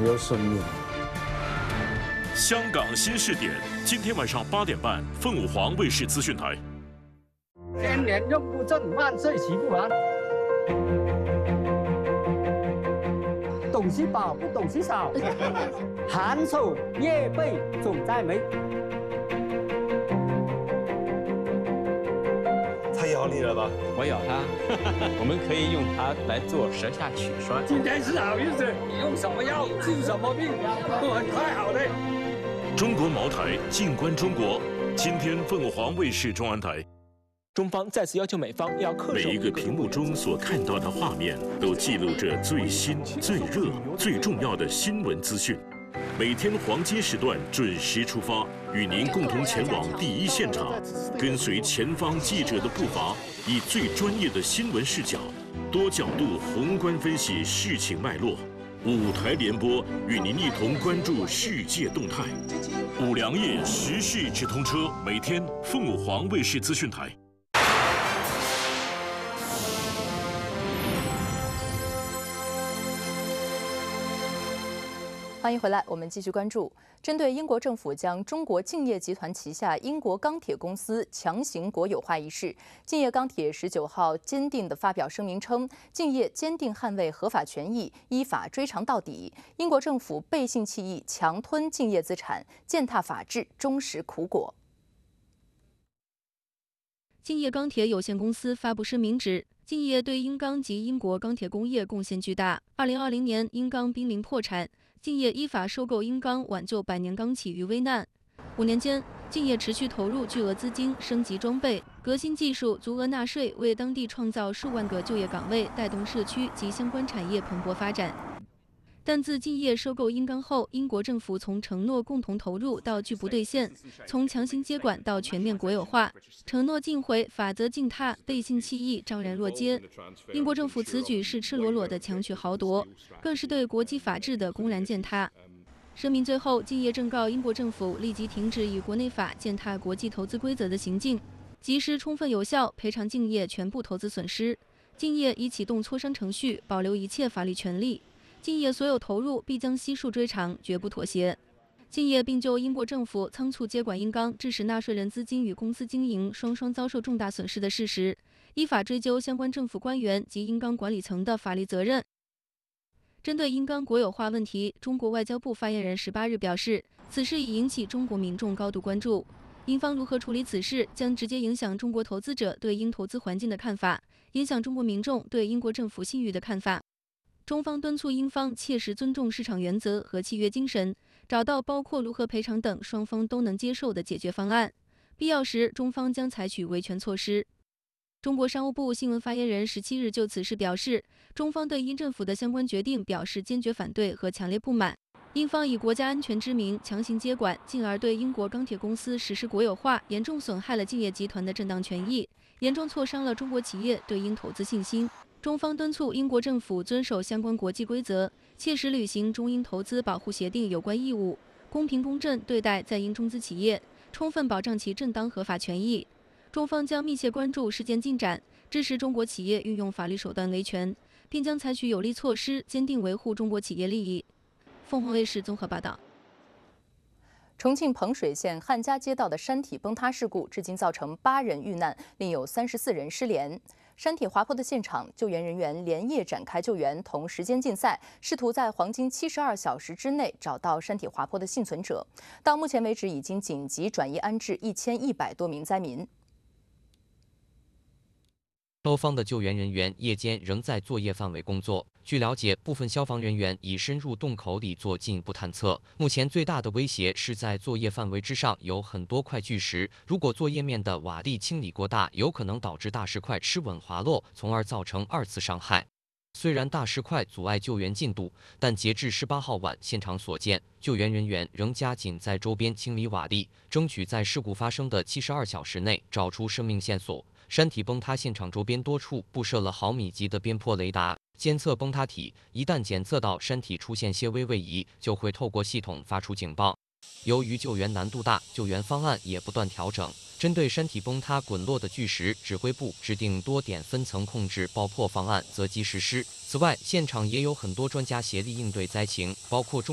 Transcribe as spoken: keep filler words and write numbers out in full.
有生命。 香港新视点，今天晚上八点半，凤舞凰卫视资讯台。 千年用不尽，万岁洗不完。懂西宝不懂西少，寒暑夜备总在眉。 太咬你了吧？ 我咬它，我们可以用它来做舌下取栓。 今天是好日子，你用什么药治什么病，都很快好的。 中国茅台，静观中国。今天凤舞凰卫视中安台。 中方再次要求美方要恪守。 每一个屏幕中所看到的画面，都记录着最新、最热、最重要的新闻资讯。每天黄金时段准时出发，与您共同前往第一现场，跟随前方记者的步伐，以最专业的新闻视角，多角度宏观分析事情脉络。五台联播，与您一同关注世界动态。五粮液时事直通车，每天凤舞凰卫视资讯台。 欢迎回来，我们继续关注针对英国政府将中国敬业集团旗下英国钢铁公司强行国有化一事，敬业钢铁十九号坚定地发表声明称，敬业坚定捍卫合法权益，依法追偿到底。英国政府背信弃义，强吞敬业资产，践踏法治，终食苦果。 敬业钢铁有限公司发布声明指，敬业对英钢及英国钢铁工业贡献巨大。二零二零年，英钢濒临破产。敬业依法收购英钢，挽救百年钢企于危难。五年间，敬业持续投入巨额资金，升级装备、革新技术，足额纳税，为当地创造数万个就业岗位，带动社区及相关产业蓬勃发展。但自敬业收购英钢后，英国政府从承诺共同投入到拒不兑现，从强行接管到全面国有化，承诺尽毁，法则尽踏，背信弃义，昭然若揭。英国政府此举是赤裸裸的强取豪夺，更是对国际法治的公然践踏。声明最后，敬业正告英国政府立即停止以国内法践踏国际投资规则的行径，及时充分有效赔偿敬业全部投资损失。敬业已启动磋商程序，保留一切法律权利。敬业所有投入必将悉数追偿，绝不妥协。敬业并就英国政府仓促接管英钢，致使纳税人资金与公司经营双双遭受重大损失的事实，依法追究相关政府官员及英钢管理层的法律责任。针对英钢国有化问题，中国外交部发言人十八日表示，此事已引起中国民众高度关注。英方如何处理此事，将直接影响中国投资者对英投资环境的看法，影响中国民众对英国政府信誉的看法。中方敦促英方切实尊重市场原则和契约精神，找到包括如何赔偿等双方都能接受的解决方案。必要时，中方将采取维权措施。中国商务部新闻发言人十七日就此事表示，中方对英政府的相关决定表示坚决反对和强烈不满。英方以国家安全之名强行接管，进而对英国钢铁公司实施国有化，严重损害了敬业集团的正当权益，严重挫伤了中国企业对英投资信心。中方敦促英国政府遵守相关国际规则，切实履行中英投资保护协定有关义务，公平公正对待在英中资企业，充分保障其正当合法权益。中方将密切关注事件进展，支持中国企业运用法律手段维权，并将采取有力措施，坚定维护中国企业利益。凤凰卫视综合报道。 重庆彭水县汉家街道的山体崩塌事故，至今造成八人遇难，另有三十四人失联。山体滑坡的现场，救援人员连夜展开救援同时间竞赛，试图在黄金七十二小时之内找到山体滑坡的幸存者。到目前为止，已经紧急转移安置一千一百多名灾民。 消防的救援人员夜间仍在作业范围工作。据了解，部分消防人员已深入洞口里做进一步探测。目前最大的威胁是在作业范围之上有很多块巨石，如果作业面的瓦砾清理过大，有可能导致大石块失稳滑落，从而造成二次伤害。虽然大石块阻碍救援进度，但截至十八号晚现场所见，救援人员仍加紧在周边清理瓦砾，争取在事故发生的七十二小时内找出生命线索。山体崩塌现场周边多处布设了毫米级的边坡雷达，监测崩塌体，一旦检测到山体出现些微位移，就会透过系统发出警报。由于救援难度大，救援方案也不断调整。针对山体崩塌滚落的巨石，指挥部制定多点分层控制爆破方案，择机实施。此外，现场也有很多专家协力应对灾情，包括重